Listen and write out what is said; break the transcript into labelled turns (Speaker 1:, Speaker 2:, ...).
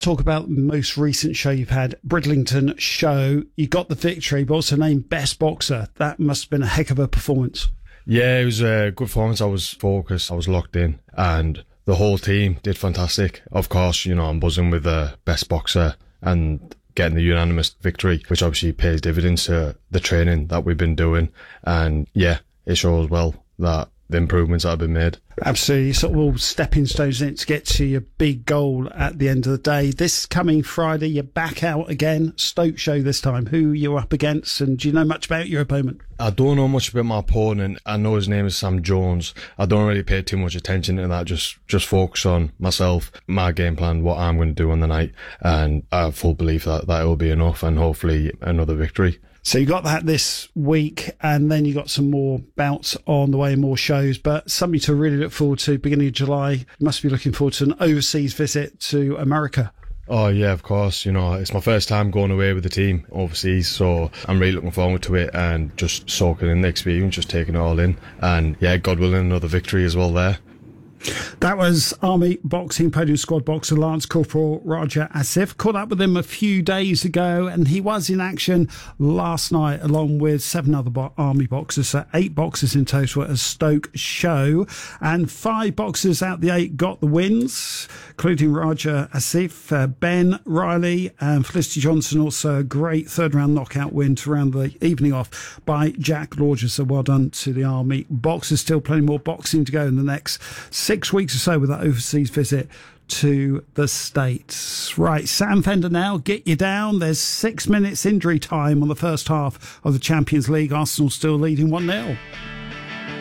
Speaker 1: talk about the most recent show you've had, Bridlington Show. You got the victory, but also named Best Boxer. That must have been a heck of a performance.
Speaker 2: Yeah, it was a good performance. I was focused, I was locked in, and the whole team did fantastic. Of course, I'm buzzing with the Best Boxer and getting the unanimous victory, which obviously pays dividends to the training that we've been doing. And yeah, it shows well that the improvements that have been made.
Speaker 1: Absolutely, sort of all stepping stones in it to get to your big goal at the end of the day. This coming Friday, you're back out again. Stoke show this time. Who you're up against, and do you know much about your opponent?
Speaker 2: I don't know much about my opponent. I know his name is Sam Jones. I don't really pay too much attention to that. Just focus on myself, my game plan, what I'm going to do on the night, and I have full belief that will be enough, and hopefully another victory.
Speaker 1: So you got that this week, and then you got some more bouts on the way, more shows, but something to really look forward to beginning of July. You must be looking forward to an overseas visit to America.
Speaker 2: Oh yeah, of course. It's my first time going away with the team overseas, so I'm really looking forward to it and just soaking in the experience, just taking it all in. And yeah, God willing, another victory as well there.
Speaker 1: That was Army Boxing Podium Squad boxer Lance Corporal Raja Asif. Caught up with him a few days ago, and he was in action last night along with 7 other Army boxers, so 8 boxers in total at a Stoke show, and 5 boxers out the 8 got the wins, including Raja Asif, Ben Riley and Felicity Johnson. Also a great 3rd round knockout win to round the evening off by Jack Lodger. So well done to the Army boxers. Still plenty more boxing to go in the next 6 weeks or so with that overseas visit to the States. Right, Sam Fender now, get you down. There's 6 minutes injury time on the first half of the Champions League. Arsenal still leading 1-0.